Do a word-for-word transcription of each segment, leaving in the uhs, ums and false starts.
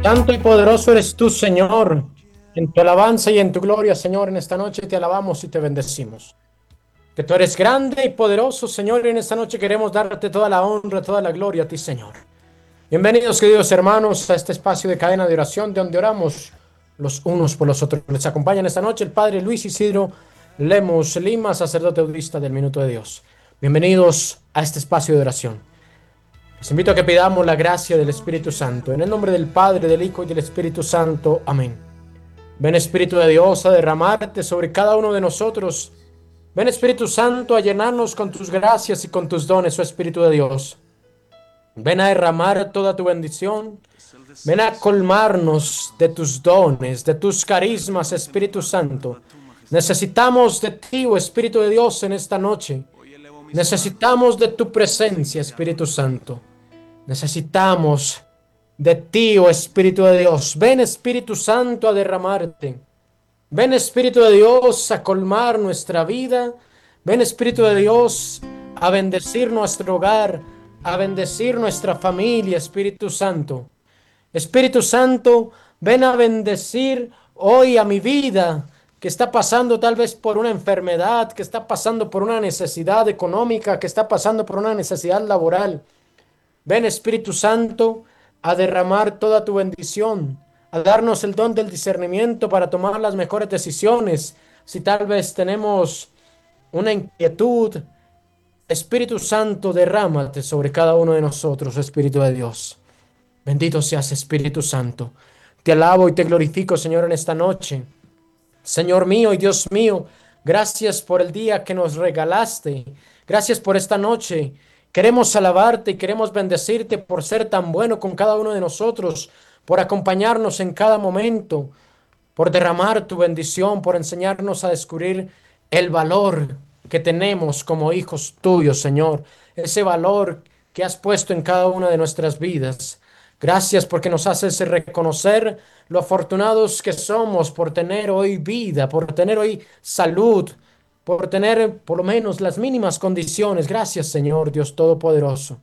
Santo y poderoso eres tú, Señor. En tu alabanza y en tu gloria, Señor, en esta noche te alabamos y te bendecimos. Que tú eres grande y poderoso, Señor, y en esta noche queremos darte toda la honra, toda la gloria a ti, Señor. Bienvenidos, queridos hermanos, a este espacio de cadena de oración, de donde oramos los unos por los otros. Les acompañan esta noche el Padre Luis Isidro Lemos Lima, sacerdote audista del Minuto de Dios. Bienvenidos a este espacio de oración. Les invito a que pidamos la gracia del Espíritu Santo. En el nombre del Padre, del Hijo y del Espíritu Santo. Amén. Ven, Espíritu de Dios, a derramarte sobre cada uno de nosotros. Ven, Espíritu Santo, a llenarnos con tus gracias y con tus dones, oh Espíritu de Dios. Ven a derramar toda tu bendición. Ven a colmarnos de tus dones, de tus carismas, Espíritu Santo. Necesitamos de ti, oh Espíritu de Dios, en esta noche. Necesitamos de tu presencia, Espíritu Santo. Necesitamos de ti, oh Espíritu de Dios. Ven, Espíritu Santo, a derramarte. Ven, Espíritu de Dios, a colmar nuestra vida. Ven, Espíritu de Dios, a bendecir nuestro hogar, a bendecir nuestra familia, Espíritu Santo. Espíritu Santo, ven a bendecir hoy a mi vida, que está pasando tal vez por una enfermedad, que está pasando por una necesidad económica, que está pasando por una necesidad laboral. Ven, Espíritu Santo, a derramar toda tu bendición, a darnos el don del discernimiento para tomar las mejores decisiones. Si tal vez tenemos una inquietud, Espíritu Santo, derrámate sobre cada uno de nosotros, Espíritu de Dios. Bendito seas, Espíritu Santo. Te alabo y te glorifico, Señor, en esta noche. Señor mío y Dios mío, gracias por el día que nos regalaste. Gracias por esta noche. Queremos alabarte y queremos bendecirte por ser tan bueno con cada uno de nosotros, por acompañarnos en cada momento, por derramar tu bendición, por enseñarnos a descubrir el valor que tenemos como hijos tuyos, Señor. Ese valor que has puesto en cada una de nuestras vidas. Gracias porque nos haces reconocer lo afortunados que somos por tener hoy vida, por tener hoy salud, por tener por lo menos las mínimas condiciones. Gracias, Señor Dios Todopoderoso.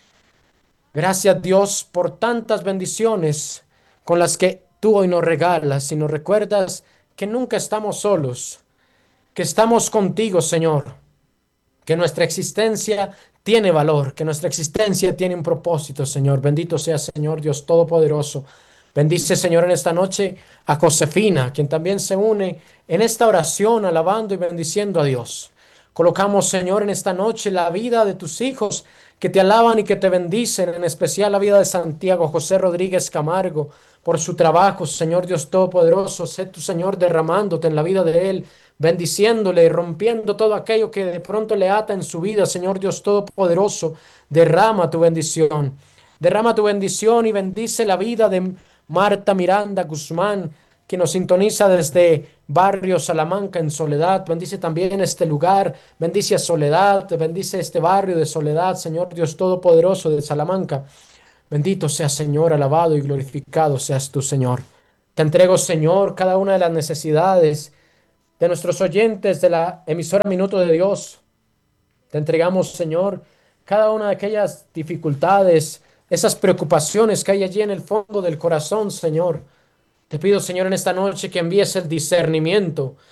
Gracias, Dios, por tantas bendiciones con las que tú hoy nos regalas y nos recuerdas que nunca estamos solos, que estamos contigo, Señor, que nuestra existencia tiene valor, que nuestra existencia tiene un propósito, Señor. Bendito sea, Señor Dios Todopoderoso. Bendice, Señor, en esta noche a Josefina, quien también se une en esta oración, alabando y bendiciendo a Dios. Colocamos, Señor, en esta noche la vida de tus hijos que te alaban y que te bendicen, en especial la vida de Santiago José Rodríguez Camargo, por su trabajo, Señor Dios Todopoderoso. Sé tu, Señor, derramándote en la vida de él, bendiciéndole y rompiendo todo aquello que de pronto le ata en su vida, Señor Dios Todopoderoso. Derrama tu bendición. Derrama tu bendición y bendice la vida de Marta Miranda Guzmán, que nos sintoniza desde Barrio Salamanca en Soledad. Bendice también este lugar, bendice a Soledad, bendice este barrio de Soledad, Señor Dios Todopoderoso de Salamanca. Bendito sea, Señor, alabado y glorificado seas tú, Señor. Te entrego, Señor, cada una de las necesidades de nuestros oyentes de la emisora Minuto de Dios. Te entregamos, Señor, cada una de aquellas dificultades, esas preocupaciones que hay allí en el fondo del corazón, Señor. Te pido, Señor, en esta noche que envíes el discernimiento,